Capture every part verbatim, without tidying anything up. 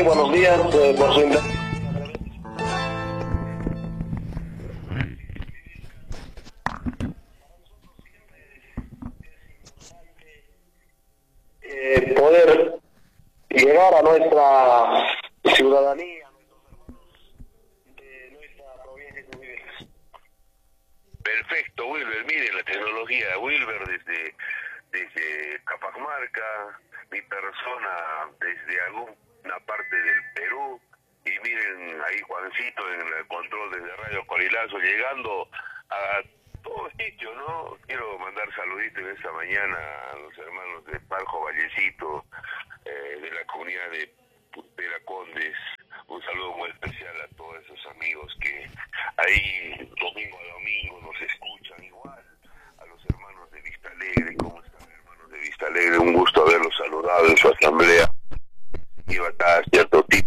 Buenos días, eh, por su inter- eh, poder llegar a nuestra ciudadanía, a nuestros hermanos de nuestra provincia de Wilber. Perfecto, Wilber. Mire la tecnología de Wilber desde, desde Capamarca, mi persona desde alguna parte del Perú, y miren ahí Juancito en el control desde Radio Corilazo, llegando a todo sitio, ¿no? Quiero mandar saluditos en esta mañana a los hermanos de Paljo Vallecito, eh, de la comunidad de Putera Condes. Un saludo muy especial a todos esos amigos que ahí domingo a domingo nos escuchan, igual a los hermanos de Vista Alegre. ¿Cómo están, hermanos de Vista Alegre? Un gusto haberlos saludado en su asamblea. Iba acá cierto tipo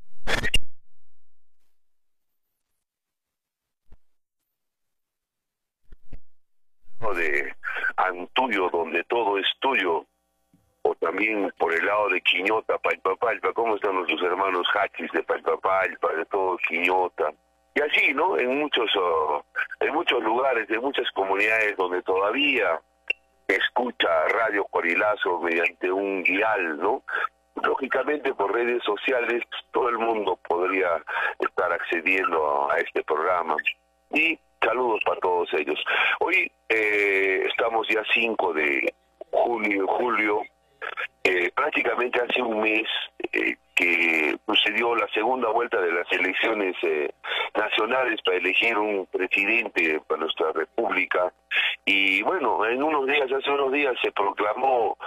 de Antuyo, donde todo es tuyo, o también por el lado de Quiñota, Palpapalpa. ¿Cómo están nuestros hermanos Hachis de Palpapalpa, de todo Quiñota? Y así, ¿no? En muchos, uh, en muchos lugares, en muchas comunidades donde todavía escucha Radio Corilazo mediante un dial, ¿no? Lógicamente por redes sociales todo el mundo podría estar accediendo a este programa. Y saludos para todos ellos. Hoy eh, estamos ya cinco de julio, julio eh, prácticamente hace un mes eh, que sucedió la segunda vuelta de las elecciones eh, nacionales para elegir un presidente para nuestra república. Y bueno, en unos días, hace unos días se proclamó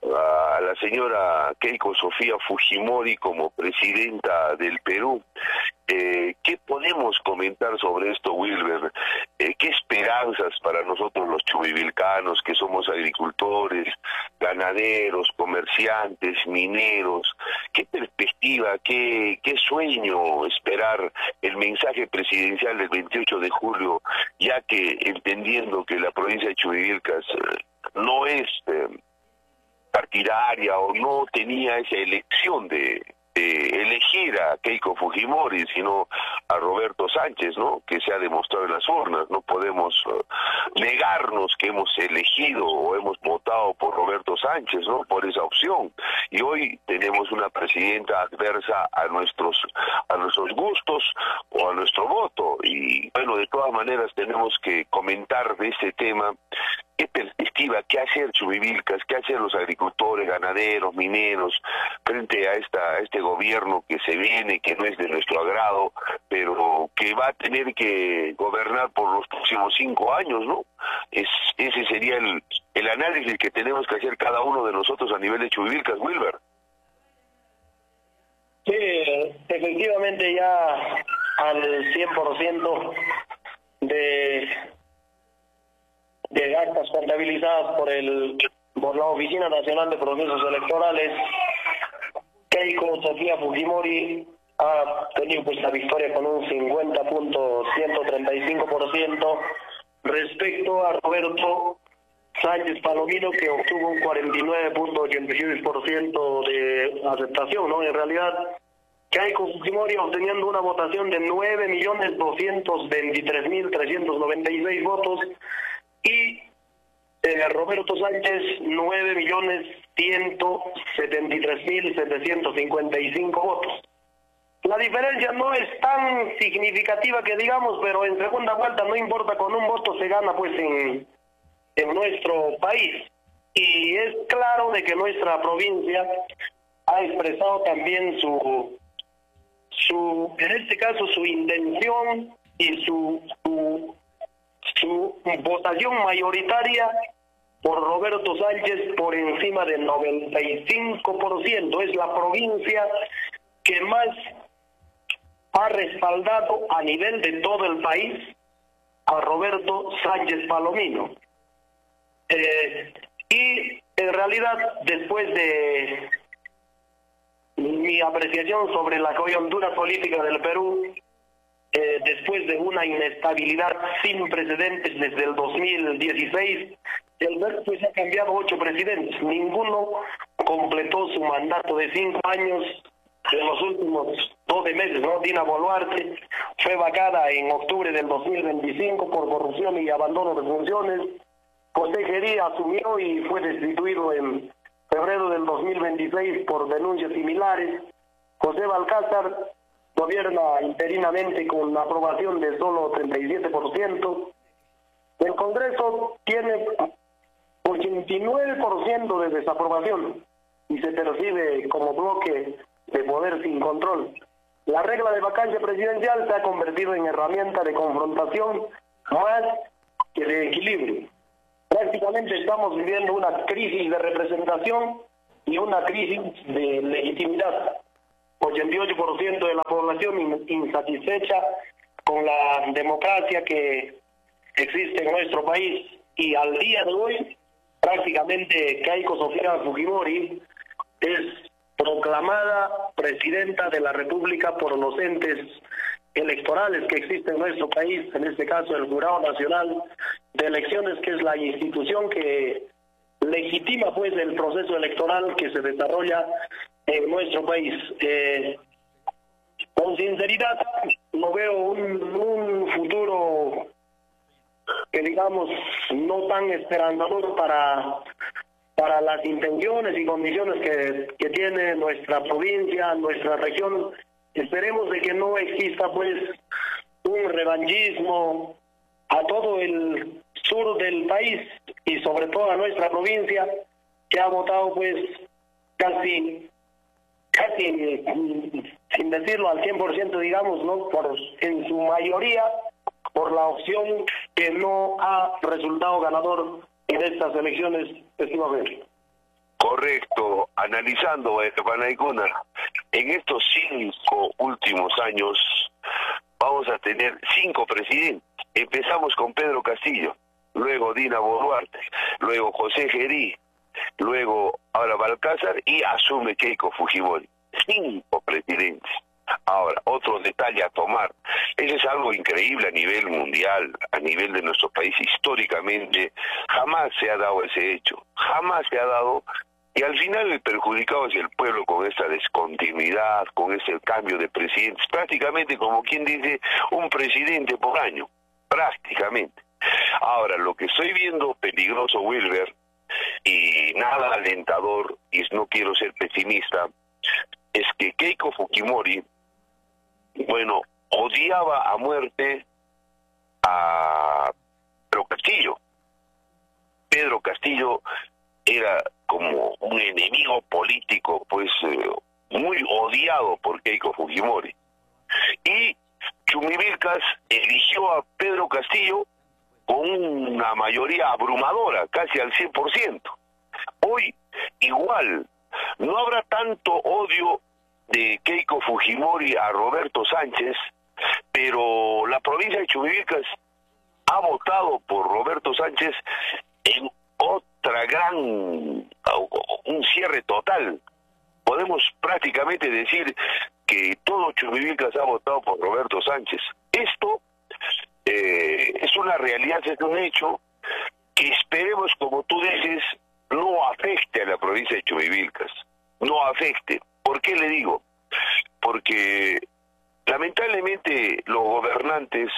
a la señora Keiko Sofía Fujimori como presidenta del Perú. Eh, ¿Qué podemos comentar sobre esto, Wilber? Eh, ¿Qué esperanzas para nosotros los chubivilcanos, que somos agricultores, ganaderos, comerciantes, mineros? ¿Qué perspectiva, qué, qué sueño esperar el mensaje presidencial del veintiocho de julio, ya que entendiendo que la provincia de Chubivilcas eh, no es eh, partidaria o no tenía esa elección de, de elegir a Keiko Fujimori, sino a Roberto Sánchez, ¿no? Que se ha demostrado en las urnas. No podemos uh, negarnos que hemos elegido o hemos votado por Roberto Sánchez, ¿no? Por esa opción. Y hoy tenemos una presidenta adversa a nuestros a nuestros gustos o a nuestro voto. Y bueno, de todas maneras tenemos que comentar de este tema. ¿Qué perspectiva? ¿Qué hacer Chubivilcas? ¿Qué hacer los agricultores, ganaderos, mineros frente a esta a este gobierno que se viene, que no es de nuestro agrado, pero que va a tener que gobernar por los próximos cinco años, ¿no? Es, ese sería el, el análisis que tenemos que hacer cada uno de nosotros a nivel de Chubivilcas, Wilber. Sí, efectivamente ya al cien por ciento de... de actas contabilizadas por el por la Oficina Nacional de Procesos Electorales, Keiko Sofía Fujimori ha tenido pues la victoria con un cincuenta punto ciento treinta y cinco por ciento respecto a Roberto Sánchez Palomino, que obtuvo un cuarenta y nueve punto ochenta y seis por ciento de aceptación, ¿no? En realidad, Keiko Fujimori obteniendo una votación de nueve millones doscientos veintitrés mil trescientos noventa y seis votos, y eh, Roberto Sánchez nueve millones ciento setenta y tres mil setecientos cincuenta y cinco votos. La diferencia no es tan significativa que digamos, pero en segunda vuelta no importa, con un voto se gana pues en, en nuestro país. Y es claro de que nuestra provincia ha expresado también su, su en este caso su intención y su, su su votación mayoritaria por Roberto Sánchez por encima del noventa y cinco por ciento. Es la provincia que más ha respaldado a nivel de todo el país a Roberto Sánchez Palomino. Eh, y en realidad, después de mi apreciación sobre la coyuntura política del Perú, Eh, después de una inestabilidad sin precedentes desde el dos mil dieciséis, el Perú pues ha cambiado ocho presidentes, ninguno completó su mandato de cinco años de los últimos doce meses, ¿no? Dina Boluarte fue vacada en octubre del dos mil veinticinco por corrupción y abandono de funciones. José Gerí asumió y fue destituido en febrero del dos mil veintiséis por denuncias similares. José Balcázar gobierna interinamente con la aprobación de solo treinta y siete por ciento. El Congreso tiene ochenta y nueve por ciento de desaprobación y se percibe como bloque de poder sin control. La regla de vacancia presidencial se ha convertido en herramienta de confrontación más que de equilibrio. Prácticamente estamos viviendo una crisis de representación y una crisis de legitimidad. ochenta y ocho por ciento de la población insatisfecha con la democracia que existe en nuestro país, y al día de hoy prácticamente Keiko Sofía Fujimori es proclamada presidenta de la República por los entes electorales que existen en nuestro país, en este caso el Jurado Nacional de Elecciones, que es la institución que legitima pues el proceso electoral que se desarrolla en nuestro país. Eh, con sinceridad, no veo un, un futuro que digamos no tan esperanzador para para las intenciones y condiciones que, que tiene nuestra provincia, nuestra región. Esperemos de que no exista pues un revanchismo a todo el sur del país y sobre todo a nuestra provincia, que ha votado pues casi casi sin decirlo al cien por ciento, digamos, no por en su mayoría por la opción que no ha resultado ganador en estas elecciones, estimable. Correcto. Analizando, eh, Panaicuna, en estos cinco últimos años vamos a tener cinco presidentes. Empezamos con Pedro Castillo, luego Dina Boluarte, luego José Gerí, luego ahora Balcázar y asume Keiko Fujimori. Cinco presidentes. Ahora, otro detalle a tomar, eso es algo increíble a nivel mundial, a nivel de nuestro país, históricamente jamás se ha dado ese hecho, jamás se ha dado, y al final el perjudicado es el pueblo con esta descontinuidad, con ese cambio de presidentes, prácticamente como quien dice, un presidente por año, prácticamente. Ahora, lo que estoy viendo peligroso, Wilber, y nada alentador, y no quiero ser pesimista, es que Keiko Fujimori, bueno, odiaba a muerte a Pedro Castillo. Pedro Castillo era como un enemigo político, pues eh, muy odiado por Keiko Fujimori. Y Chumbivilcas eligió a Pedro Castillo con una mayoría abrumadora, casi al cien por ciento. Hoy, igual, no habrá tanto odio de Keiko Fujimori a Roberto Sánchez, pero la provincia de Chumbivilcas ha votado por Roberto Sánchez en otra gran, un cierre total. Podemos prácticamente decir que todo Chumbivilcas ha votado por Roberto Sánchez. Esto eh, es una realidad, es un hecho que esperemos, como tú dices, no afecte a la provincia de Chumbivilcas, no afecte. ¿Por qué le digo? Porque lamentablemente los gobernantes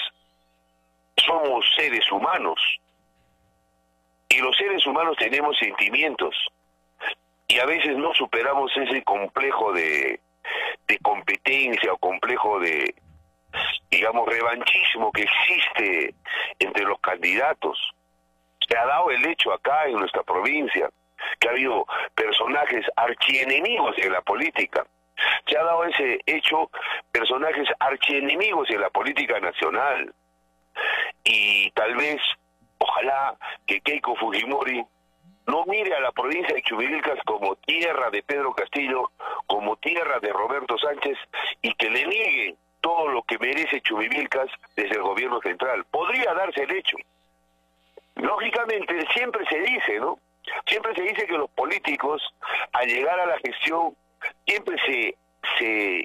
somos seres humanos y los seres humanos tenemos sentimientos y a veces no superamos ese complejo de, de competencia o complejo de, digamos, revanchismo que existe entre los candidatos. Se ha dado el hecho acá en nuestra provincia que ha habido personajes archienemigos en la política. Se ha dado ese hecho, personajes archienemigos en la política nacional. Y tal vez, ojalá que Keiko Fujimori no mire a la provincia de Chumbivilcas como tierra de Pedro Castillo, como tierra de Roberto Sánchez, y que le niegue todo lo que merece Chumbivilcas desde el gobierno central. Podría darse el hecho. Lógicamente, siempre se dice, ¿no? Siempre se dice que los políticos, al llegar a la gestión, siempre se, se,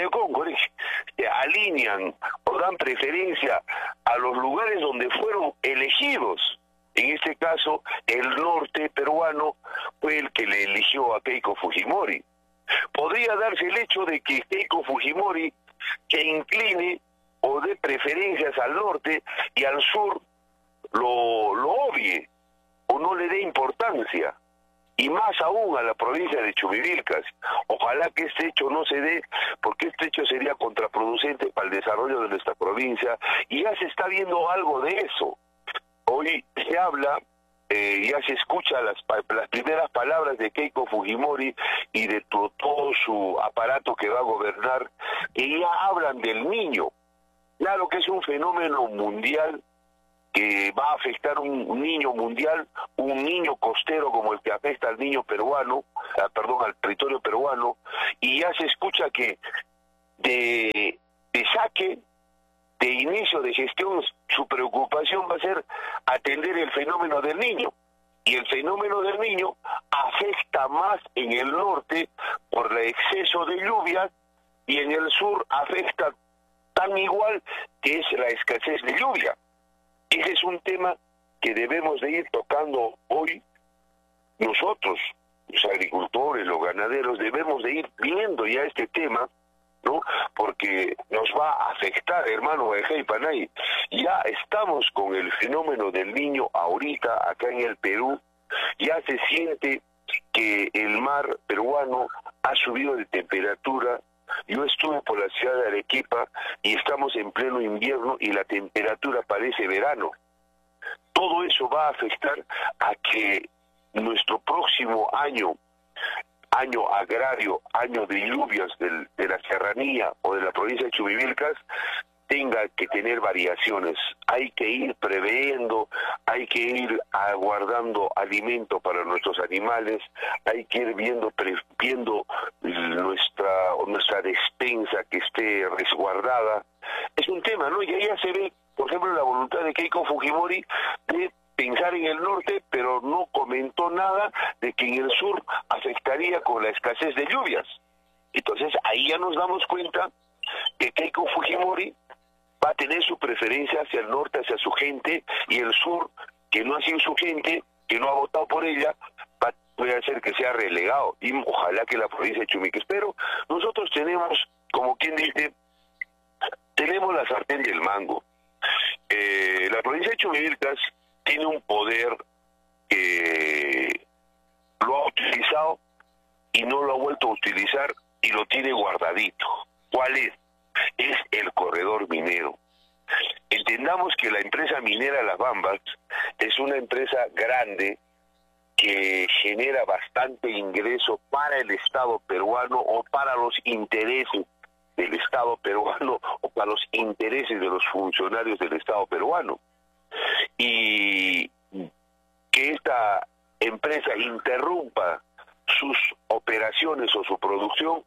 se alinean o dan preferencia a los lugares donde fueron elegidos. En este caso, el norte peruano fue el que le eligió a Keiko Fujimori. podría darse el hecho de que Keiko Fujimori se incline o dé preferencias al norte y al sur lo, lo obvie o no le dé importancia, y más aún a la provincia de Chumivilcas. Ojalá que este hecho no se dé, porque este hecho sería contraproducente para el desarrollo de nuestra provincia, y ya se está viendo algo de eso. Hoy se habla, eh, ya se escucha las, las primeras palabras de Keiko Fujimori y de to, todo su aparato que va a gobernar, y ya hablan del niño. Claro que es un fenómeno mundial que va a afectar un, un niño mundial, un niño costero como el que afecta al niño peruano, ah, perdón, al territorio peruano, y ya se escucha que de, de saque, de inicio de gestión, su preocupación va a ser atender el fenómeno del niño. Y el fenómeno del niño afecta más en el norte por el exceso de lluvias, y en el sur afecta tan igual, que es la escasez de lluvia. Ese es un tema que debemos de ir tocando hoy. Nosotros, los agricultores, los ganaderos, debemos de ir viendo ya este tema, ¿no? Porque nos va a afectar, hermano Ejei Panay. Ya estamos con el fenómeno del niño ahorita acá en el Perú. Ya se siente que el mar peruano ha subido de temperatura. Yo estuve por la ciudad de Arequipa y estamos en pleno invierno y la temperatura parece verano. Todo eso va a afectar a que nuestro próximo año, año agrario, año de lluvias del, de la serranía o de la provincia de Chumivilcas, tenga que tener variaciones. Hay que ir previendo, hay que ir aguardando alimento para nuestros animales, hay que ir viendo, pre, viendo nuestra, nuestra despensa que esté resguardada. Es un tema, ¿no? Y ahí ya se ve, por ejemplo, la voluntad de Keiko Fujimori de pensar en el norte, pero no comentó nada de que en el sur afectaría con la escasez de lluvias. Entonces ahí ya nos damos cuenta que Keiko Fujimori va a tener su preferencia hacia el norte, hacia su gente, y el sur, que no ha sido su gente, que no ha votado por ella, va a hacer que sea relegado. Y ojalá que la provincia de Chumivilcas. Pero nosotros tenemos, como quien dice, tenemos la sartén del mango. Eh, la provincia de Chumivilcas tiene un poder que lo ha utilizado y no lo ha vuelto a utilizar y lo tiene guardadito. ¿Cuál es? Es el corredor minero. Entendamos que la empresa minera Las Bambas es una empresa grande que genera bastante ingreso para el Estado peruano o para los intereses del Estado peruano o para los intereses de los funcionarios del Estado peruano. Y que esta empresa interrumpa sus operaciones o su producción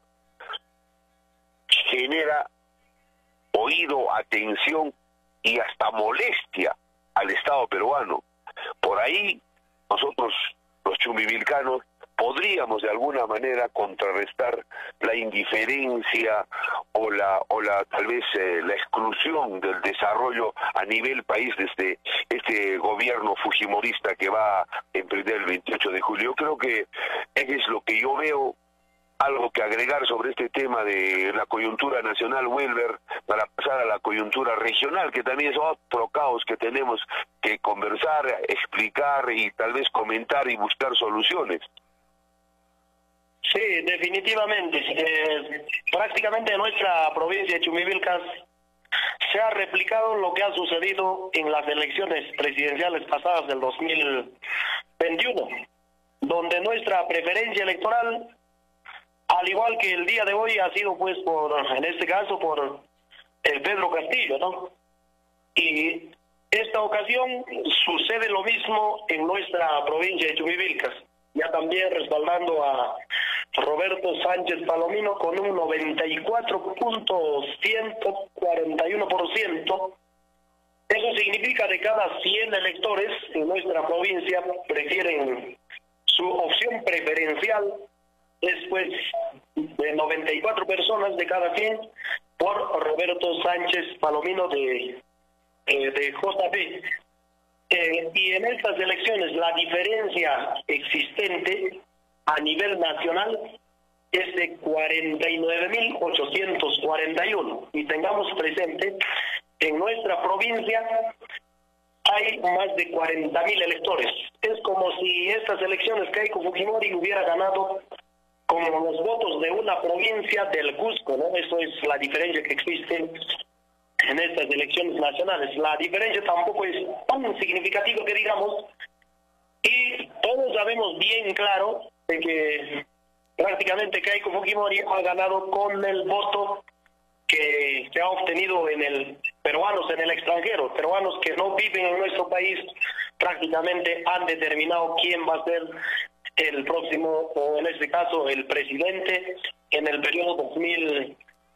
genera oído, atención y hasta molestia al Estado peruano. Por ahí nosotros, los chumivilcanos, podríamos de alguna manera contrarrestar la indiferencia o la o la tal vez eh, la exclusión del desarrollo a nivel país desde este gobierno fujimorista que va a emprender el veintiocho de julio. Yo creo que eso es lo que yo veo. Algo que agregar sobre este tema de la coyuntura nacional, Wilber, para pasar a la coyuntura regional, que también es otro caos que tenemos que conversar, explicar y tal vez comentar y buscar soluciones. Sí, definitivamente. Eh, prácticamente en nuestra provincia de Chumivilcas se ha replicado lo que ha sucedido en las elecciones presidenciales pasadas del dos mil veintiuno, donde nuestra preferencia electoral, al igual que el día de hoy, ha sido pues por, en este caso, por el Pedro Castillo, ¿no? Y esta ocasión sucede lo mismo en nuestra provincia de Chumivilcas, ya también respaldando a Roberto Sánchez Palomino con un noventa y cuatro punto ciento cuarenta y uno por ciento. Eso significa que de cada cien electores en nuestra provincia prefieren su opción preferencial, después de noventa y cuatro personas de cada cien por Roberto Sánchez Palomino de, eh, de J P. Eh, y en estas elecciones la diferencia existente a nivel nacional es de cuarenta y nueve mil ochocientos cuarenta y uno. Y tengamos presente, en nuestra provincia hay más de cuarenta mil electores. Es como si estas elecciones Keiko Fujimori hubiera ganado como los votos de una provincia del Cusco, ¿no? Eso es la diferencia que existe en estas elecciones nacionales. La diferencia tampoco es tan significativa que digamos, y todos sabemos bien claro de que prácticamente Keiko Fujimori ha ganado con el voto que se ha obtenido en el peruanos en el extranjero. Peruanos que no viven en nuestro país prácticamente han determinado quién va a ser el próximo, o en este caso el presidente, en el periodo dos mil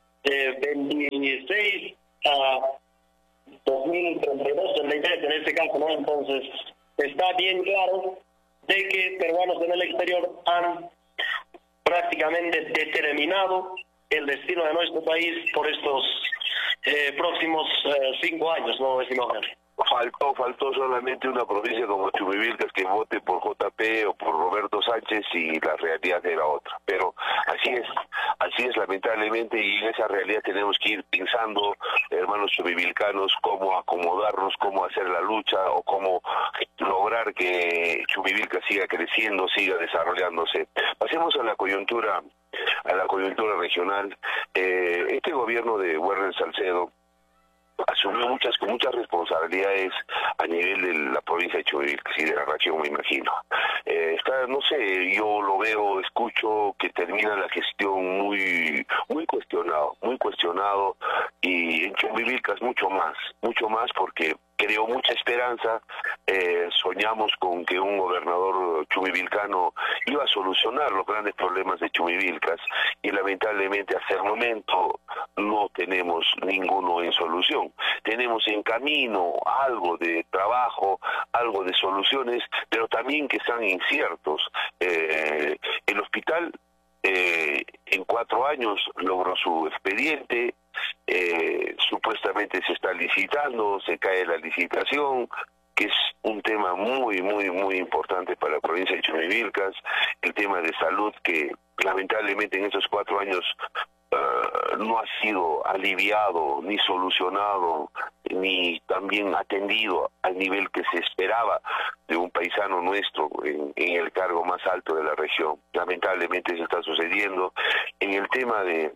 veintiséis a dos mil treinta y dos, treinta y tres en este caso, ¿no? Entonces está bien claro de que peruanos en el exterior han prácticamente determinado el destino de nuestro país por estos eh, próximos eh, cinco años, ¿no, estimado Henry? Faltó, faltó solamente una provincia como Chumivilcas que vote por J P o por Roberto Sánchez y la realidad era otra. Pero así es, así es lamentablemente, y en esa realidad tenemos que ir pensando, hermanos chumivilcanos, cómo acomodarnos, cómo hacer la lucha o cómo lograr que Chumivilcas siga creciendo, siga desarrollándose. Pasemos a la coyuntura, a la coyuntura regional. Eh, este gobierno de Werner Salcedo asumió muchas con muchas responsabilidades a nivel de la provincia de Chumivilcas y de la región, me imagino. Eh, está, no sé, yo lo veo, escucho que termina la gestión muy muy cuestionado, muy cuestionado, y en Chumivilcas mucho más, mucho más porque creó mucha esperanza. Eh, soñamos con que un gobernador chumivilcano iba a solucionar los grandes problemas de Chumivilcas y lamentablemente hasta el momento no tenemos ninguno en solución. Tenemos en camino algo de trabajo, algo de soluciones, pero también que están inciertos. Eh, el hospital eh, en cuatro años logró su expediente. Eh, supuestamente se está licitando, se cae la licitación, que es un tema muy, muy, muy importante para la provincia de Chumivilcas. El tema de salud que lamentablemente en estos cuatro años uh, no ha sido aliviado, ni solucionado, ni también atendido al nivel que se esperaba de un paisano nuestro en, en el cargo más alto de la región. Lamentablemente eso está sucediendo. En el tema de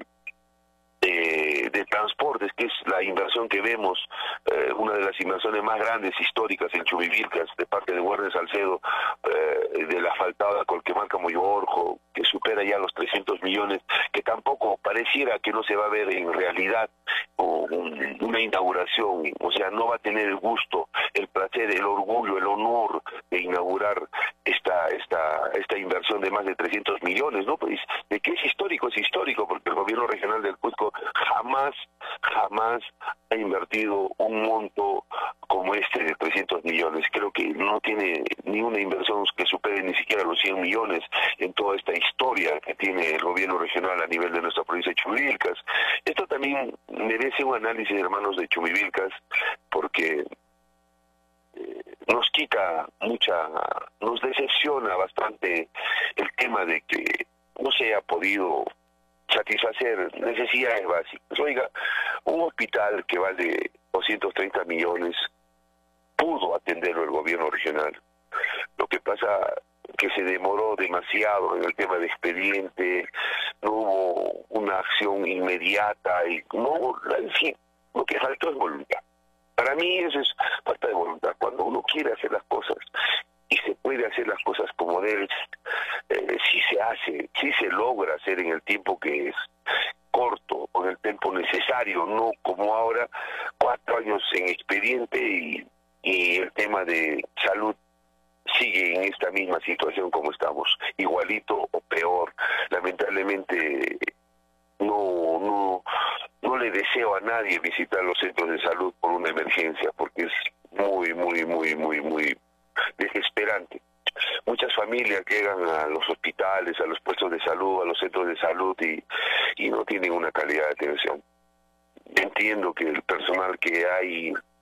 De, de transportes, que es la inversión que vemos, eh, una de las inversiones más grandes históricas en Chumivilcas de parte de Werner Salcedo, eh, de la asfaltada Colquemarca-Moyororjo, que supera ya los trescientos millones, que tampoco pareciera que no se va a ver en realidad un, una inauguración, o sea, no va a tener el gusto, el placer, el orgullo, el honor de inaugurar esta esta esta inversión de más de trescientos millones, ¿no? Pues de que es histórico, es histórico, porque el gobierno regional del Cusco jamás, jamás ha invertido un monto como este de trescientos millones. Creo que no tiene ni una inversión que supere ni siquiera los cien millones en toda esta historia que tiene el gobierno regional a nivel de nuestra provincia de Chumivilcas. Esto también merece un análisis, hermanos, de Chumivilcas, porque eh, nos quita mucha, nos decepciona bastante el tema de que no se haya podido satisfacer necesidades básicas. Oiga, un hospital que vale doscientos treinta millones pudo atenderlo el gobierno regional. Lo que pasa que se demoró demasiado en el tema de expediente, no hubo una acción inmediata y no, en fin, lo que faltó es voluntad. Para mí eso es falta de voluntad. Cuando uno quiere hacer las cosas y se puede hacer las cosas como debe, eh, si se hace, si se logra hacer en el tiempo que es corto, con el tiempo necesario, no como ahora, cuatro años en expediente y, y el tema de salud sigue en esta misma situación como estamos, igualito o peor. Lamentablemente no, no, no le deseo a nadie visitar los centros de salud por una emergencia, porque es muy, muy, muy, muy, muy desesperante. Muchas familias llegan a los hospitales, a los puestos de salud, a los centros de salud y, y no tienen una calidad de atención. Entiendo que el personal que hay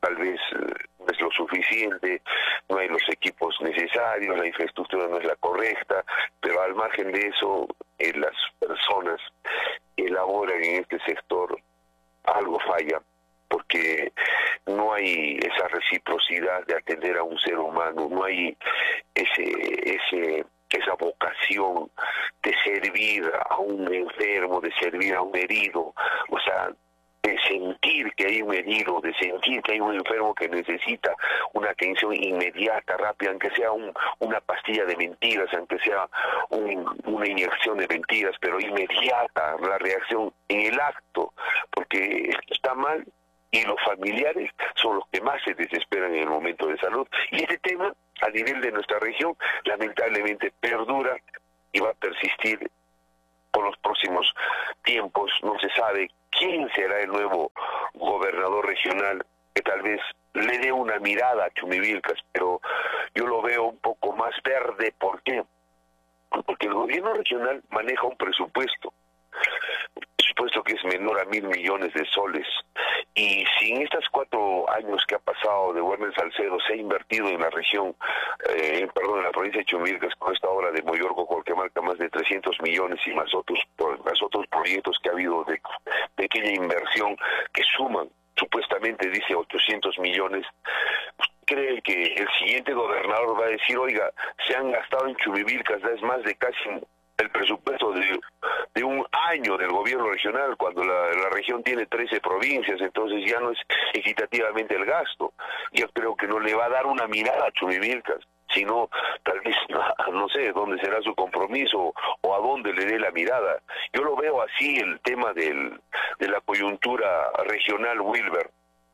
tal vez no es lo suficiente, no hay los equipos necesarios, la infraestructura no es la correcta, pero al margen de eso, eh, las personas que elaboran en este sector algo falla, porque no hay esa reciprocidad de atender a un ser humano, no hay ese ese esa vocación de servir a un enfermo, de servir a un herido, o sea, de sentir que hay un herido, de sentir que hay un enfermo que necesita una atención inmediata, rápida, aunque sea un, una pastilla de mentiras, aunque sea un, una inyección de mentiras, pero inmediata, la reacción en el acto, porque está mal y los familiares son los que más se desesperan en el momento de salud. Y este tema, a nivel de nuestra región, lamentablemente perdura y va a persistir por los próximos tiempos. No se sabe quién será el nuevo gobernador regional, que tal vez le dé una mirada a Chumivilcas, pero yo lo veo un poco más verde. ¿Por qué? Porque el gobierno regional maneja un presupuesto, un presupuesto que es menor a mil millones de soles, y si en estos cuatro años que ha pasado de Werner Salcedo se ha invertido en la región, eh, perdón, en la provincia de Chumivilcas, con esta obra de Moyorco, Colquemarca, más de trescientos millones, y más otros, más otros proyectos que ha habido de pequeña inversión que suman, supuestamente dice ochocientos millones, ¿cree que el siguiente gobernador va a decir, oiga, se han gastado en Chumivilcas, es más de casi el presupuesto de, de un año del gobierno regional, cuando la, la región tiene trece provincias, entonces ya no es equitativamente el gasto? Yo creo que no le va a dar una mirada a Chumivilcas, sino tal vez, no sé, dónde será su compromiso o a dónde le dé la mirada. Yo lo veo así, el tema del, de la coyuntura regional, Wilber.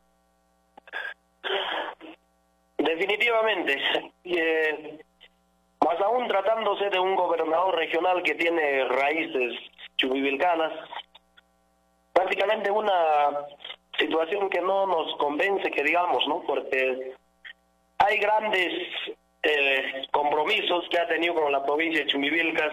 Definitivamente. Eh, más aún tratándose de un gobernador regional que tiene raíces chumivilcanas, prácticamente una situación que no nos convence, que digamos, ¿no? Porque hay grandes eh, compromisos que ha tenido con la provincia de Chumivilcas,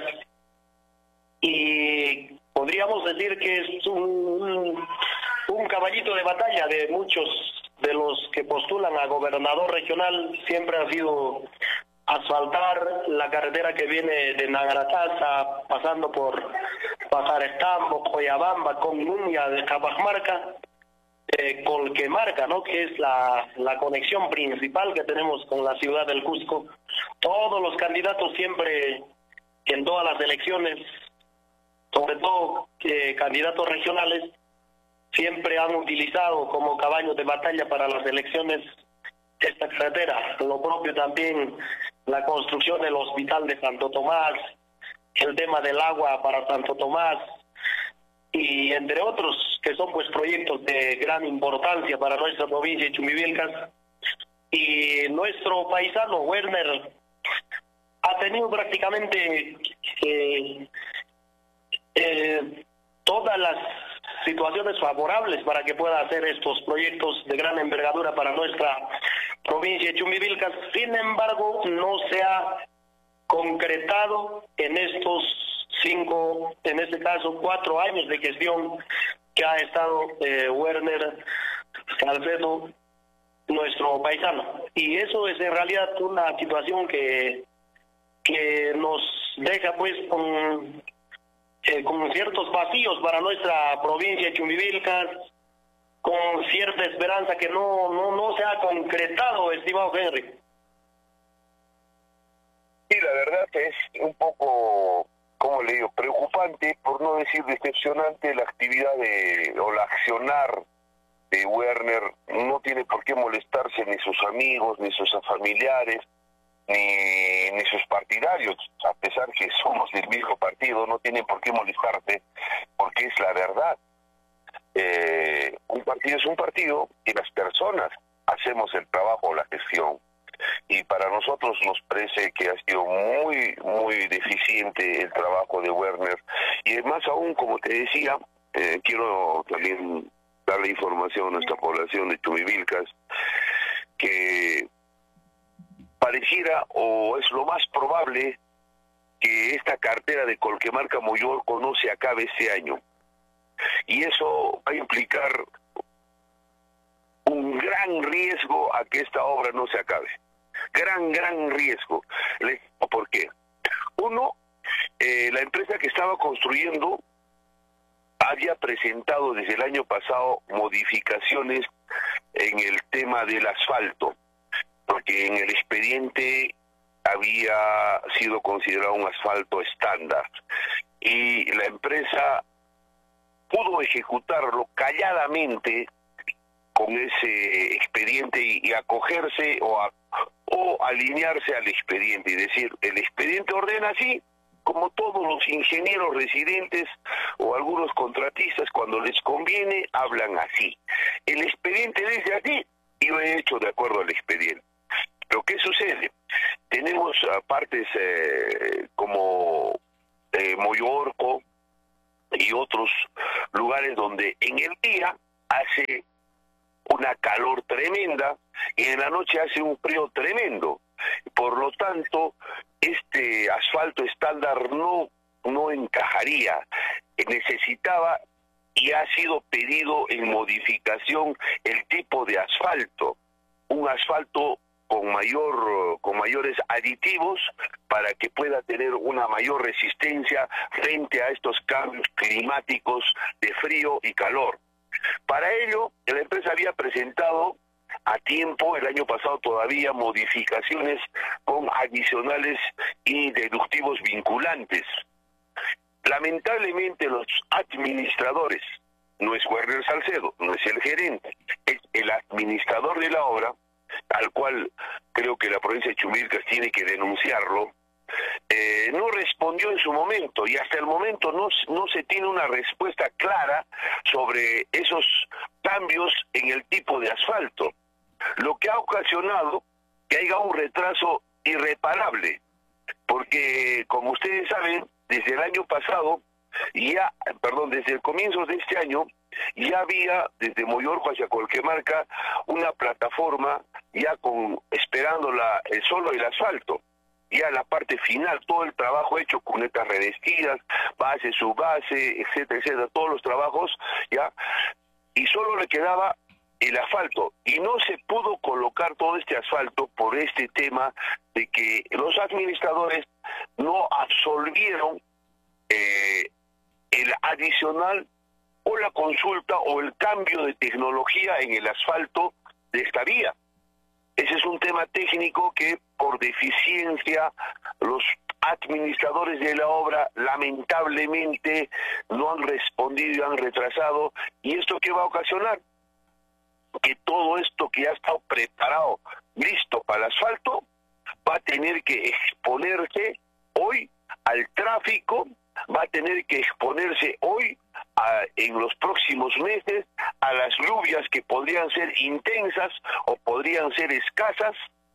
y podríamos decir que es un, un, un caballito de batalla de muchos de los que postulan a gobernador regional. Siempre ha sido asfaltar la carretera que viene de Nagarataza, pasando por Pajarestambo, Coyabamba, Comunia de Capamarca, eh, Colquemarca, ¿no? Que es la, la conexión principal que tenemos con la ciudad del Cusco. Todos los candidatos siempre, en todas las elecciones, sobre todo eh, candidatos regionales, siempre han utilizado como caballo de batalla para las elecciones esta carretera. Lo propio también la construcción del hospital de Santo Tomás, el tema del agua para Santo Tomás, y entre otros que son pues proyectos de gran importancia para nuestra provincia de Chumivilcas. Y nuestro paisano Werner ha tenido prácticamente eh, eh, todas las situaciones favorables para que pueda hacer estos proyectos de gran envergadura para nuestra provincia de Chumivilcas. Sin embargo, no se ha concretado en estos cinco, en este caso cuatro años de gestión que ha estado eh, Werner Salcedo, nuestro paisano. Y eso es en realidad una situación que, que nos deja pues con... Eh, con ciertos vacíos para nuestra provincia de Chumivilcas, con cierta esperanza que no, no, no se ha concretado, estimado Henry. Sí, la verdad es un poco, ¿cómo le digo?, preocupante, por no decir decepcionante, la actividad de, o la accionar de Werner. No tiene por qué molestarse ni sus amigos, ni sus familiares, Ni, ni sus partidarios, a pesar que somos del mismo partido, no tienen por qué molestarse, porque es la verdad. Eh, un partido es un partido y las personas hacemos el trabajo, la gestión. Y para nosotros nos parece que ha sido muy, muy deficiente el trabajo de Werner. Y más aún, como te decía, eh, quiero también darle información a nuestra población de Chumivilcas, que pareciera, o es lo más probable, que esta cartera de Colquemarca Moyorco no se acabe este año. Y eso va a implicar un gran riesgo a que esta obra no se acabe. Gran, gran riesgo. ¿Por qué? Uno, eh, la empresa que estaba construyendo había presentado desde el año pasado modificaciones en el tema del asfalto, porque en el expediente había sido considerado un asfalto estándar y la empresa pudo ejecutarlo calladamente con ese expediente y, y acogerse o, a, o alinearse al expediente, y decir, el expediente ordena así, como todos los ingenieros residentes o algunos contratistas cuando les conviene hablan así. El expediente dice así y lo he hecho de acuerdo al expediente. Pero ¿qué sucede? Tenemos uh, partes eh, como eh, Moyorco y otros lugares donde en el día hace una calor tremenda y en la noche hace un frío tremendo. Por lo tanto, este asfalto estándar no, no encajaría. Necesitaba y ha sido pedido en modificación el tipo de asfalto. Un asfalto con mayor con mayores aditivos para que pueda tener una mayor resistencia frente a estos cambios climáticos de frío y calor. Para ello, la empresa había presentado a tiempo, el año pasado todavía, modificaciones con adicionales y deductivos vinculantes. Lamentablemente los administradores, no es Werner Salcedo, no es el gerente, es el administrador de la obra, al cual creo que la provincia de Chumilcas tiene que denunciarlo, eh, no respondió en su momento y hasta el momento no, no se tiene una respuesta clara sobre esos cambios en el tipo de asfalto, lo que ha ocasionado que haya un retraso irreparable, porque como ustedes saben, desde el año pasado, ya, perdón, desde el comienzo de este año, ya había desde Moyorco hacia Colquemarca una plataforma ya con esperando la, el solo el asfalto, ya la parte final, todo el trabajo hecho, cunetas revestidas, base, subbase, etcétera, etcétera, todos los trabajos ya, y solo le quedaba el asfalto, y no se pudo colocar todo este asfalto por este tema de que los administradores no absolvieron eh, el adicional o la consulta o el cambio de tecnología en el asfalto de esta vía. Ese es un tema técnico que por deficiencia los administradores de la obra lamentablemente no han respondido y han retrasado. ¿Y esto qué va a ocasionar? Que todo esto que ya ha estado preparado, listo para el asfalto, va a tener que exponerse hoy al tráfico, va a tener que exponerse hoy a, en los próximos meses a las lluvias que podrían ser intensas o podrían ser escasas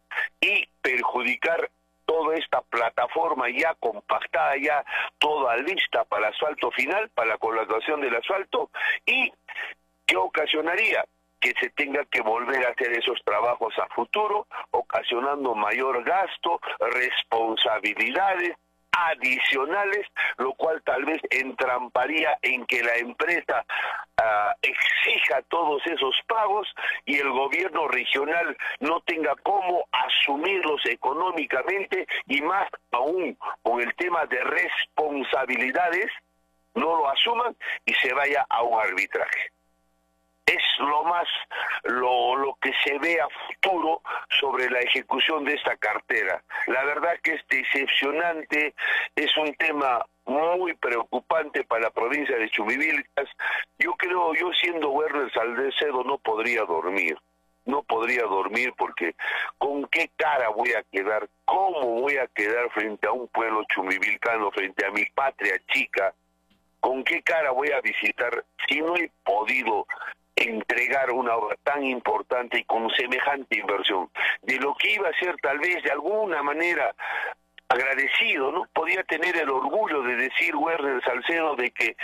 y perjudicar toda esta plataforma ya compactada, ya toda lista para el asfalto final, para la colocación del asfalto, y que ocasionaría que se tenga que volver a hacer esos trabajos a futuro, ocasionando mayor gasto, responsabilidades adicionales, lo cual tal vez entramparía en que la empresa uh, exija todos esos pagos y el gobierno regional no tenga cómo asumirlos económicamente, y más aún con el tema de responsabilidades, no lo asuman y se vaya a un arbitraje. Es lo más, lo, lo que se ve a futuro sobre la ejecución de esta cartera. La verdad que es decepcionante, es un tema muy preocupante para la provincia de Chumivilcas. Yo creo, yo siendo Werner Salcedo no podría dormir, no podría dormir porque ¿con qué cara voy a quedar? ¿Cómo voy a quedar frente a un pueblo chumivilcano, frente a mi patria chica? ¿Con qué cara voy a visitar si no he podido entregar una obra tan importante y con semejante inversión? De lo que iba a ser tal vez de alguna manera agradecido, ¿no? Podía tener el orgullo de decir Werner Salcedo de que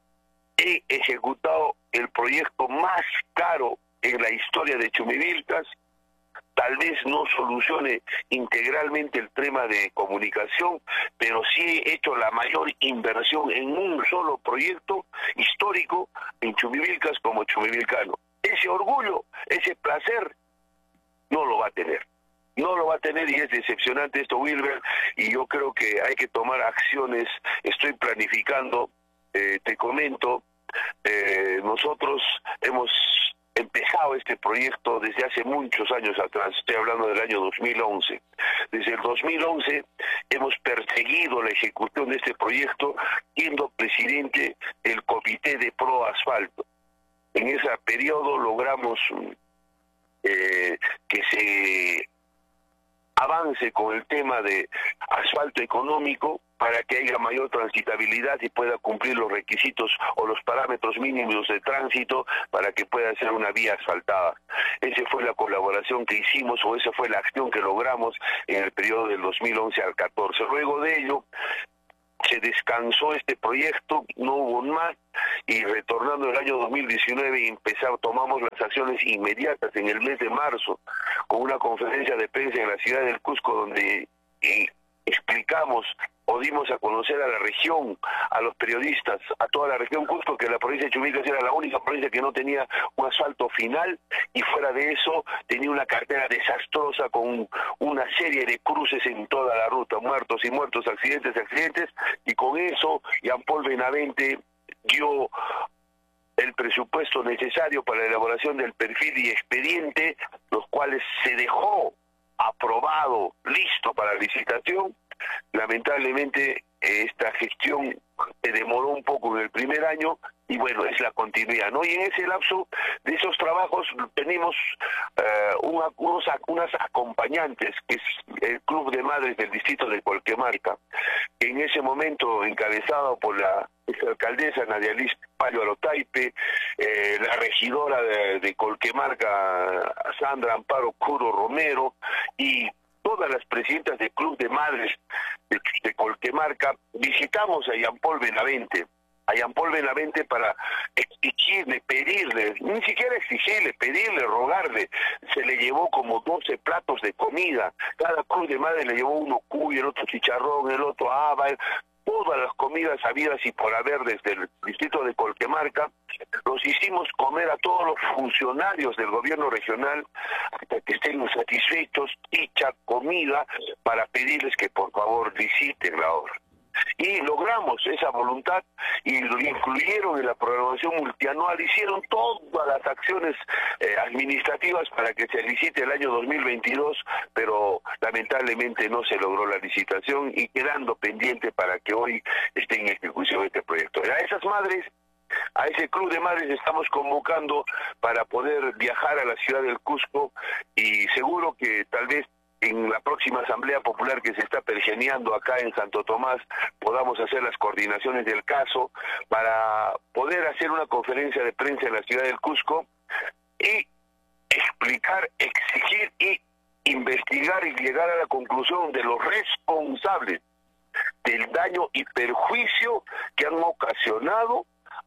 he ejecutado el proyecto más caro en la historia de Chumivilcas. Tal vez no solucione integralmente el tema de comunicación, pero sí he hecho la mayor inversión en un solo proyecto histórico en Chumivilcas como chumivilcano. Es ese orgullo, ese placer, no lo va a tener. No lo va a tener y es decepcionante esto, Wilber, y yo creo que hay que tomar acciones. Estoy planificando, eh, te comento, eh, nosotros hemos empezado este proyecto desde hace muchos años atrás, estoy hablando del año dos mil once. Desde el dos mil once hemos perseguido la ejecución de este proyecto, siendo presidente del Comité de Pro Asfalto. En ese periodo logramos eh, que se avance con el tema de asfalto económico para que haya mayor transitabilidad y pueda cumplir los requisitos o los parámetros mínimos de tránsito para que pueda ser una vía asfaltada. Esa fue la colaboración que hicimos, o esa fue la acción que logramos en el periodo del dos mil once al catorce. Luego de ello se descansó este proyecto, no hubo más, y retornando el año dos mil diecinueve empezamos, tomamos las acciones inmediatas en el mes de marzo, con una conferencia de prensa en la ciudad del Cusco, donde eh, explicamos o dimos a conocer a la región, a los periodistas, a toda la región Cusco, que la provincia de Chumbicas era la única provincia que no tenía un asfalto final, y fuera de eso tenía una cartera desastrosa con una serie de cruces en toda la ruta, muertos y muertos, accidentes, accidentes, y con eso Jean-Paul Benavente dio el presupuesto necesario para la elaboración del perfil y expediente, los cuales se dejó aprobado, listo para licitación. Lamentablemente esta gestión se demoró un poco en el primer año, y bueno, es la continuidad, ¿no? Y en ese lapso de esos trabajos tenemos uh, una, unos, unas acompañantes, que es el Club de Madres del distrito de Colquemarca, que en ese momento encabezado por la alcaldesa Nadia Liz Payo Arotaipe, eh, la regidora de, de Colquemarca Sandra Amparo Curo Romero, y todas las presidentas del Club de Madres de, de Colquemarca, visitamos a Jean-Paul Benavente, a Jean-Paul Benavente para exigirle, pedirle, ni siquiera exigirle, pedirle, rogarle. Se le llevó como doce platos de comida, cada Club de Madres le llevó uno cuy, el otro chicharrón, el otro haba, todas las comidas habidas y por haber desde el distrito de Colquemarca. Los hicimos comer a todos los funcionarios del gobierno regional hasta que estén satisfechos, dicha comida, para pedirles que por favor liciten la obra. Y logramos esa voluntad y lo incluyeron en la programación multianual, hicieron todas las acciones eh, administrativas para que se licite el año dos mil veintidós, pero lamentablemente no se logró la licitación, y quedando pendiente para que hoy esté en ejecución este proyecto. A esas madres, a ese Club de Madres estamos convocando para poder viajar a la ciudad del Cusco, y seguro que tal vez en la próxima Asamblea Popular que se está pergeneando acá en Santo Tomás podamos hacer las coordinaciones del caso para poder hacer una conferencia de prensa en la ciudad del Cusco y explicar, exigir y investigar y llegar a la conclusión de los responsables del daño y perjuicio que han ocasionado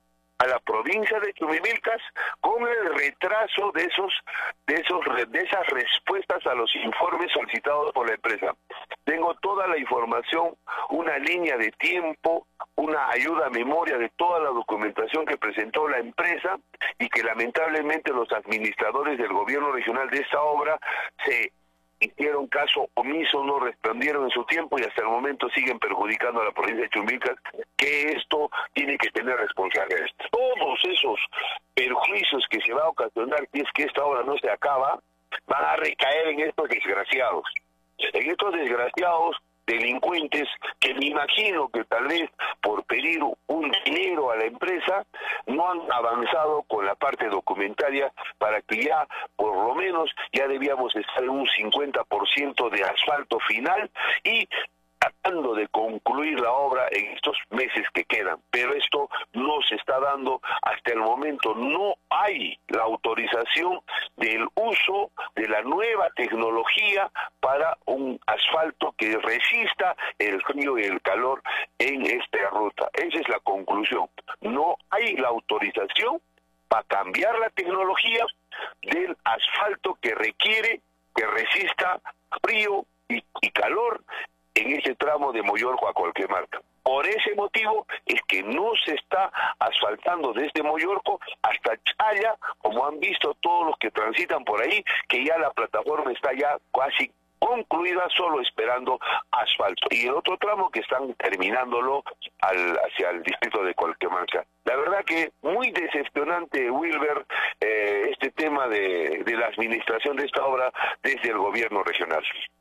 a la provincia de Chumimilcas con el retraso de esos de esos de esas respuestas a los informes solicitados por la empresa. Tengo toda la información, una línea de tiempo, una ayuda a memoria de toda la documentación que presentó la empresa, y que lamentablemente los administradores del gobierno regional de esta obra se hicieron caso omiso, no respondieron en su tiempo, y hasta el momento siguen perjudicando a la provincia de Chumbicas, que esto tiene que tener responsabilidades. Todos esos perjuicios que se va a ocasionar si es que esta obra no se acaba, van a recaer en estos desgraciados, en estos desgraciados delincuentes que me imagino que tal vez por pedir un dinero a la empresa no han avanzado con la parte documentaria para que ya por lo menos ya debíamos estar en un cincuenta por ciento de asfalto final y tratando de concluir la obra en estos meses que quedan, pero esto no se está dando hasta el momento. No hay la autorización del uso de la nueva tecnología para un asfalto que resista el frío y el calor en esta ruta. Esa es la conclusión. No hay la autorización para cambiar la tecnología del asfalto que requiere que resista frío y, y calor en ese tramo de Mollorco a Colquemarca. Por ese motivo es que no se está asfaltando desde Mollorco hasta Chaya, como han visto todos los que transitan por ahí, que ya la plataforma está ya casi concluida, solo esperando asfalto. Y el otro tramo que están terminándolo al, hacia el distrito de Colquemanca. La verdad que muy decepcionante, Wilber, eh, este tema de, de la administración de esta obra desde el gobierno regional.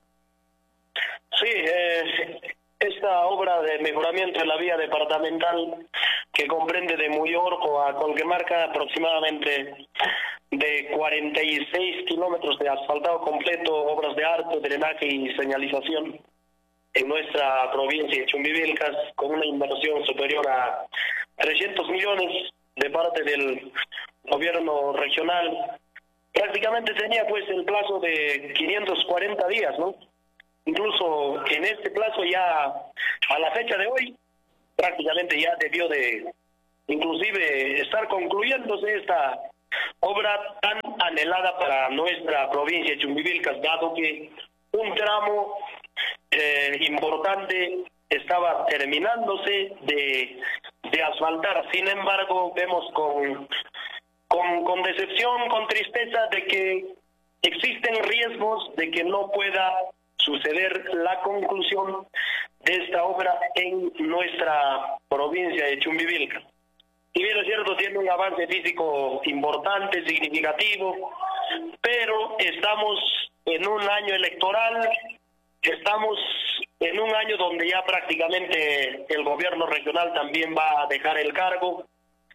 Sí, eh, esta obra de mejoramiento de la vía departamental que comprende de Mollorco a Colquemarca aproximadamente de cuarenta y seis kilómetros de asfaltado completo, obras de arco, drenaje y señalización en nuestra provincia de Chumbivilcas, con una inversión superior a trescientos millones de parte del gobierno regional. Prácticamente tenía pues el plazo de quinientos cuarenta días, ¿no? Incluso en este plazo ya, a la fecha de hoy, prácticamente ya debió de, inclusive, estar concluyéndose esta obra tan anhelada para nuestra provincia de Chumbivilcas, dado que un tramo eh, importante estaba terminándose de, de asfaltar. Sin embargo, vemos con, con, con decepción, con tristeza, de que existen riesgos de que no pueda suceder la conclusión de esta obra en nuestra provincia de Chumbivilcas. Y bien es cierto, tiene un avance físico importante, significativo, pero estamos en un año electoral, estamos en un año donde ya prácticamente el gobierno regional también va a dejar el cargo,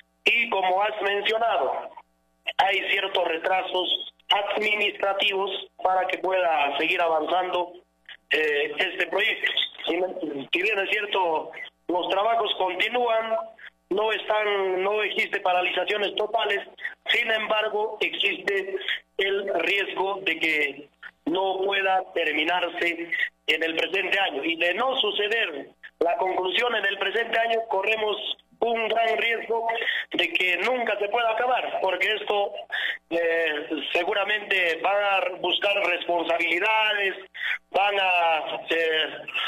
y como has mencionado, hay ciertos retrasos administrativos para que pueda seguir avanzando eh, este proyecto. Si bien es cierto, los trabajos continúan, no están, no existe paralizaciones totales, sin embargo existe el riesgo de que no pueda terminarse en el presente año, y de no suceder la conclusión en el presente año corremos un gran riesgo de que nunca se pueda acabar, porque esto eh, seguramente van a buscar responsabilidades, van a eh,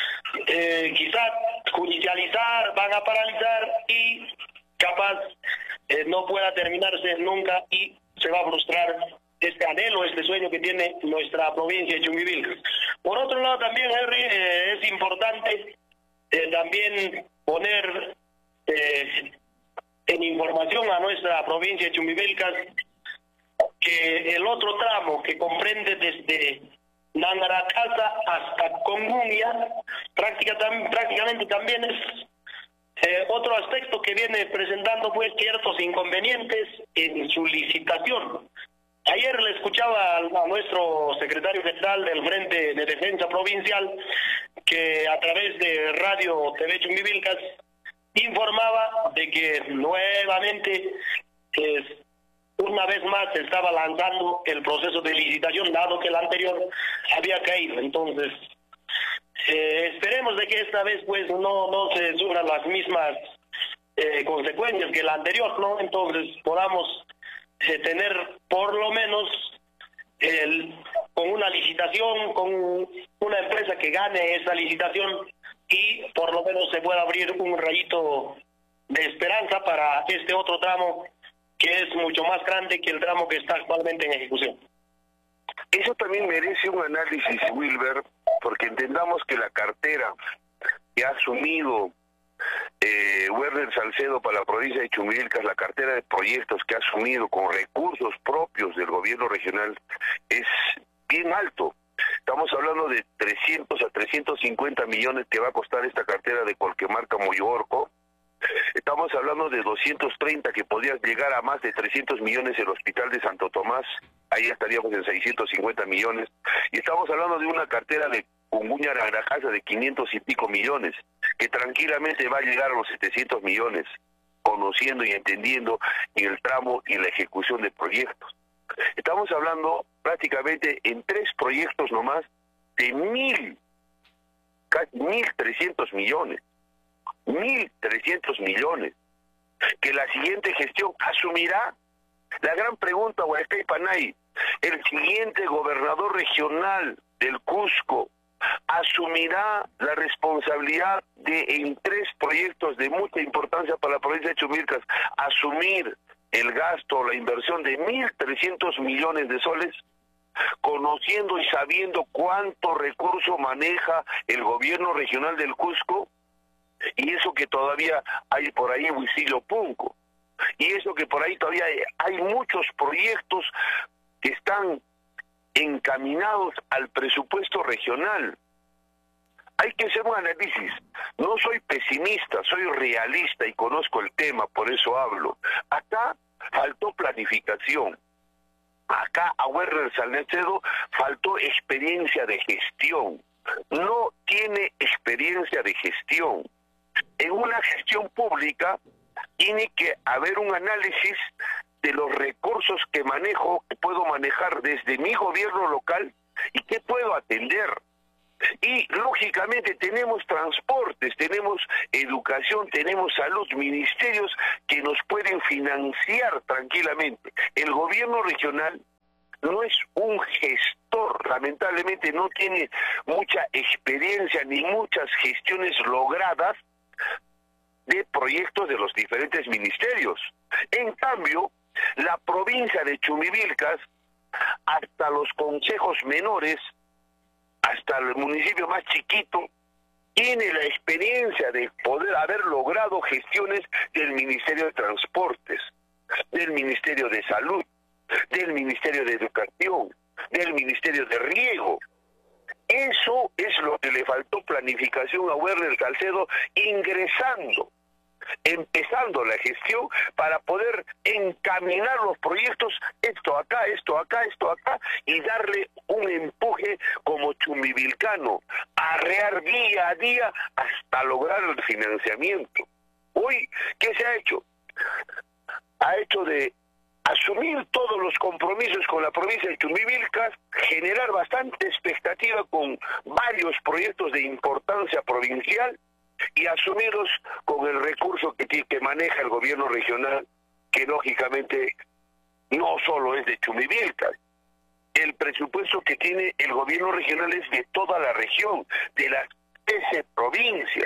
eh, quizás judicializar, van a paralizar y capaz eh, no pueda terminarse nunca y se va a frustrar este anhelo, este sueño que tiene nuestra provincia de Chumbivilcas. Por otro lado también, Henry, eh, es importante eh, también poner eh, en información a nuestra provincia de Chumbivilcas que el otro tramo que comprende desde Nangaracasa hasta Conguña práctica, tam, prácticamente también es eh, otro aspecto que viene presentando pues ciertos inconvenientes en su licitación. Ayer le escuchaba a nuestro secretario general del Frente de Defensa Provincial, que a través de Radio T V Chumbivilcas informaba de que nuevamente, pues, una vez más se estaba lanzando el proceso de licitación, dado que el anterior había caído. Entonces, eh, esperemos de que esta vez pues no, no se sufran las mismas eh, consecuencias que el anterior, ¿no? Entonces podamos eh, tener por lo menos el, con una licitación, con una empresa que gane esa licitación, y por lo menos se pueda abrir un rayito de esperanza para este otro tramo que es mucho más grande que el tramo que está actualmente en ejecución. Eso también merece un análisis, Wilber, porque entendamos que la cartera que ha asumido eh, Werner Salcedo para la provincia de Chumbivilcas, la cartera de proyectos que ha asumido con recursos propios del gobierno regional, es bien alto. Estamos hablando de trescientos a trescientos cincuenta millones que va a costar esta cartera de Colquemarca Mollorco. Estamos hablando de doscientos treinta que podría llegar a más de trescientos millones el Hospital de Santo Tomás, ahí estaríamos en seiscientos cincuenta millones. Y estamos hablando de una cartera de Conguña Nangaracasa de quinientos y pico millones, que tranquilamente va a llegar a los setecientos millones, conociendo y entendiendo en el tramo y la ejecución de proyectos. Estamos hablando prácticamente en tres proyectos nomás de mil, casi mil trescientos millones, mil trescientos millones, que la siguiente gestión asumirá. La gran pregunta, Huaycay Panay, el siguiente gobernador regional del Cusco asumirá la responsabilidad de, en tres proyectos de mucha importancia para la provincia de Chumilcas, asumir el gasto, la inversión de mil trescientos millones de soles, conociendo y sabiendo cuánto recurso maneja el gobierno regional del Cusco, y eso que todavía hay por ahí Huicillo Punco, y eso que por ahí todavía hay, hay muchos proyectos que están encaminados al presupuesto regional. Hay que hacer un análisis. No soy pesimista, soy realista y conozco el tema, por eso hablo. Acá faltó planificación. Acá a Werner Salcedo faltó experiencia de gestión. No tiene experiencia de gestión. En una gestión pública tiene que haber un análisis de los recursos que manejo, que puedo manejar desde mi gobierno local y que puedo atender. Y lógicamente tenemos transportes, tenemos educación, tenemos salud, ministerios que nos pueden financiar tranquilamente. El gobierno regional no es un gestor, lamentablemente no tiene mucha experiencia ni muchas gestiones logradas de proyectos de los diferentes ministerios. En cambio, la provincia de Chumivilcas, hasta los consejos menores, hasta el municipio más chiquito, tiene la experiencia de poder haber logrado gestiones del Ministerio de Transportes, del Ministerio de Salud, del Ministerio de Educación, del Ministerio de Riego. Eso es lo que le faltó planificación a Werner Salcedo ingresando, empezando la gestión para poder encaminar los proyectos, esto acá, esto acá, esto acá, y darle un empuje como chumbivilcano, arrear día a día hasta lograr el financiamiento. Hoy, ¿qué se ha hecho? Ha hecho de asumir todos los compromisos con la provincia de Chumbivilcas, generar bastante expectativa con varios proyectos de importancia provincial y asumirlos con el recurso que, que maneja el gobierno regional, que lógicamente no solo es de Chumbivilcas. El presupuesto que tiene el gobierno regional es de toda la región, de las trece provincias.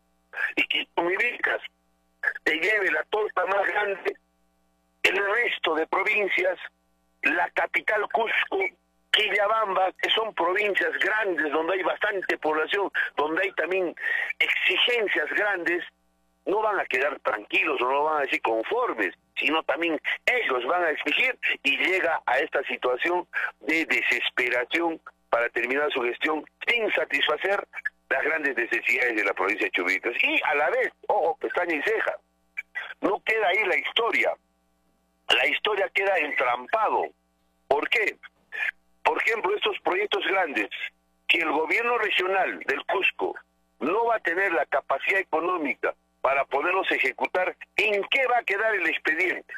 Y que Chumbivilcas te lleve la torta más grande, el resto de provincias, la capital Cusco, Quillabamba, que son provincias grandes donde hay bastante población, donde hay también exigencias grandes, no van a quedar tranquilos o no van a decir conformes, sino también ellos van a exigir y llega a esta situación de desesperación para terminar su gestión sin satisfacer las grandes necesidades de la provincia de Chumbivilcas. Y a la vez, ojo, pestaña y ceja, no queda ahí la historia. La historia queda entrampado. ¿Por qué? Por ejemplo, estos proyectos grandes, que el gobierno regional del Cusco no va a tener la capacidad económica para poderlos ejecutar, ¿en qué va a quedar el expediente?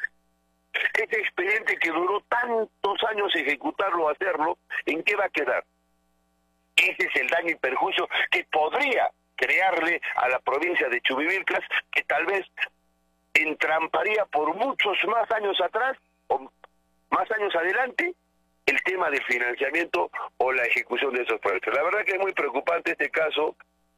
Ese expediente que duró tantos años ejecutarlo o hacerlo, ¿en qué va a quedar? Ese es el daño y perjuicio que podría crearle a la provincia de Chumbivilcas, que tal vez entramparía por muchos más años atrás o más años adelante el tema del financiamiento o la ejecución de esos proyectos. La verdad que es muy preocupante este caso,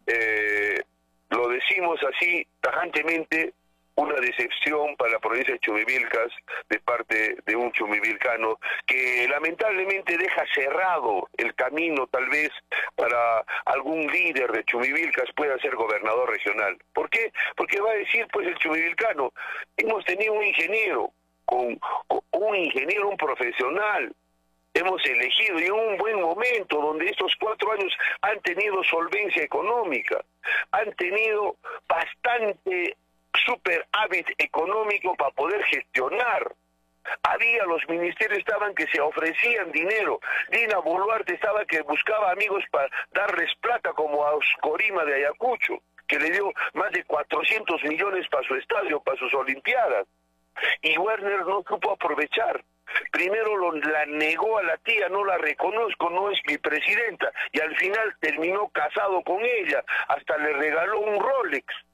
eh, lo decimos así tajantemente, una decepción para la provincia de Chumbivilcas de parte de un chumbivilcano que lamentablemente deja cerrado el camino tal vez para algún líder de Chumbivilcas pueda ser gobernador regional. ¿Por qué? Porque va a decir pues el chumbivilcano, hemos tenido un ingeniero, con, con un ingeniero, un profesional, hemos elegido en un buen momento donde estos cuatro años han tenido solvencia económica, han tenido bastante superávit económico para poder gestionar. Había, los ministerios estaban que se ofrecían dinero. Dina Boluarte estaba que buscaba amigos para darles plata, como a Oscorima de Ayacucho, que le dio más de cuatrocientos millones para su estadio, para sus olimpiadas. Y Werner no supo aprovechar. Primero lo, la negó a la tía, no la reconozco, no es mi presidenta, y al final terminó casado con ella, hasta le regaló un Rolex.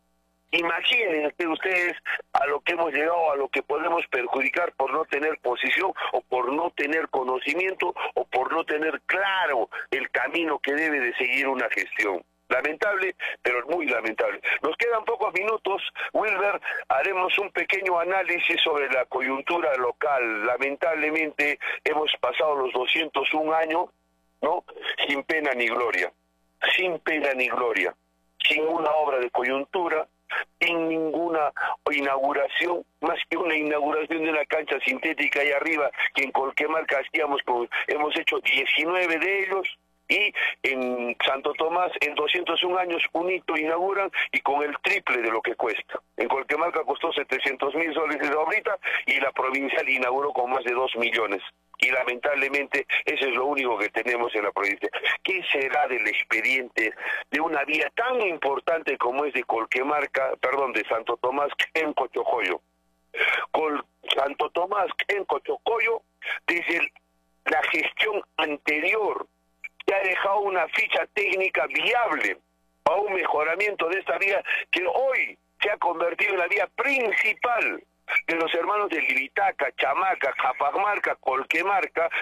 Imagínense ustedes a lo que hemos llegado, a lo que podemos perjudicar por no tener posición o por no tener conocimiento o por no tener claro el camino que debe de seguir una gestión. Lamentable, pero muy lamentable. Nos quedan pocos minutos, Wilber, haremos un pequeño análisis sobre la coyuntura local. Lamentablemente hemos pasado los doscientos un años, ¿no? Sin pena ni gloria, sin pena ni gloria, sin una obra de coyuntura, sin ninguna inauguración, más que una inauguración de una cancha sintética ahí arriba, que en Colquemarca hacíamos, con, hemos hecho diecinueve de ellos, y en Santo Tomás en doscientos un años un hito inauguran y con el triple de lo que cuesta. En Colquemarca costó setecientos mil soles de ahorita y la provincial inauguró con más de dos millones. Y lamentablemente eso es lo único que tenemos en la provincia. ¿Qué será del expediente de una vía tan importante como es de Colquemarca, perdón, de Santo Tomás en Cochocoyo? Con Santo Tomás en Cochocoyo, desde el, la gestión anterior, se ha dejado una ficha técnica viable para un mejoramiento de esta vía que hoy se ha convertido en la vía principal de los hermanos de Libitaca, Chamaca, Capamarca, Colquemarca,